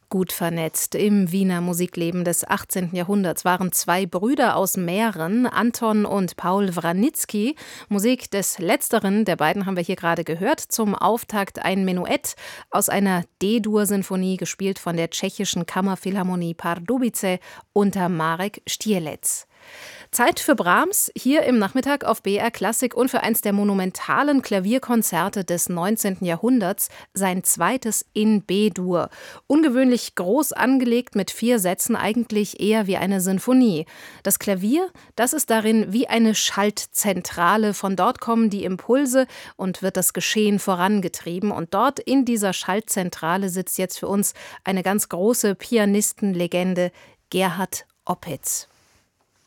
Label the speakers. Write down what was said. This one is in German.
Speaker 1: Gut vernetzt im Wiener Musikleben des 18. Jahrhunderts waren zwei Brüder aus Mähren, Anton und Paul Wranitzky. Musik des letzteren, der beiden haben wir hier gerade gehört, zum Auftakt ein Menuett aus einer D-Dur-Sinfonie, gespielt von der tschechischen Kammerphilharmonie Pardubice unter Marek Stierlec. Zeit für Brahms, hier im Nachmittag auf BR Klassik und für eins der monumentalen Klavierkonzerte des 19. Jahrhunderts, sein zweites in B-Dur. Ungewöhnlich groß angelegt mit 4 Sätzen, eigentlich eher wie eine Sinfonie. Das Klavier, das ist darin wie eine Schaltzentrale. Von dort kommen die Impulse und wird das Geschehen vorangetrieben. Und dort in dieser Schaltzentrale sitzt jetzt für uns eine ganz große Pianistenlegende, Gerhard Opitz.